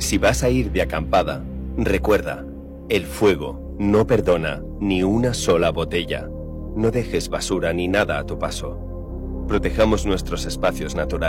Si vas a ir de acampada, recuerda, el fuego no perdona ni una sola botella. No dejes basura ni nada a tu paso. Protejamos nuestros espacios naturales.